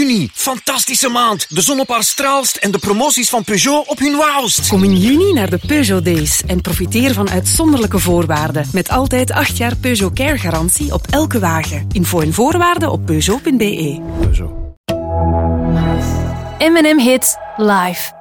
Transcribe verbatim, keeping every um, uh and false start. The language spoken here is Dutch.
Juni, fantastische maand. De zon op haar straalst en de promoties van Peugeot op hun wauwst. Kom in juni naar de Peugeot Days en profiteer van uitzonderlijke voorwaarden. Met altijd acht jaar Peugeot Care garantie op elke wagen. Info en voorwaarden op peugeot punt be. Peugeot. M en M Hits live.